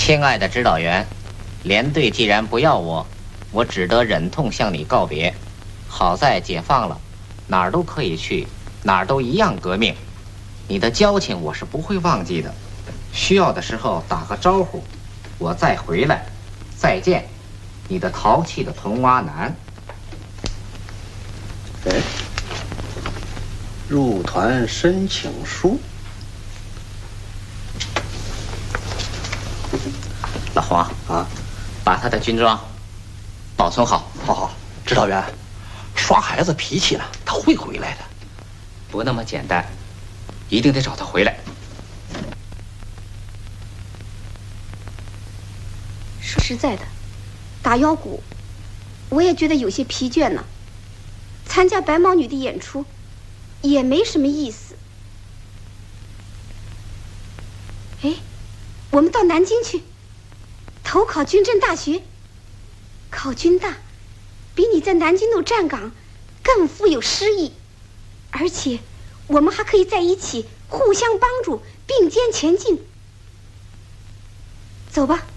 亲爱的指导员，连队既然不要我，我只得忍痛向你告别。好在解放了，哪儿都可以去，哪儿都一样革命。你的交情我是不会忘记的，需要的时候打个招呼，我再回来。再见，你的淘气的豚蛙男。 哎，入团申请书。 老黄啊， 把他的军装保存好。 好，指导员，耍孩子脾气呢，他会回来的。 不那么简单，一定得找他回来。 说实在的，打腰鼓，我也觉得有些疲倦呢。参加白毛女的演出，也没什么意思。哎，我们到南京去，投考军政大学。考军大，比你在南京路站岗更富有诗意，而且我们还可以在一起互相帮助，并肩前进。走吧。